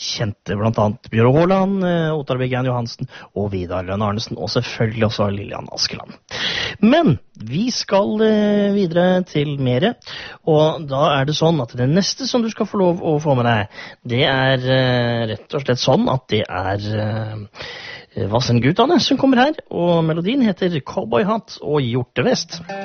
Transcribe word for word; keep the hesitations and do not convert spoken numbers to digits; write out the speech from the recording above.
kjente, blant annet Bjørn Håland, Ottar Beggen Johansen og Vidar Lønn Arnesen, og selvfølgelig også Lillian Askeland. Men vi skal videre til mere, og da er det sånn at det neste som du skal få lov å få med deg, det er rett og slett sånn at det er Vassendgutane som kommer her, og melodien heter Cowboy Hatt og Hjortevest.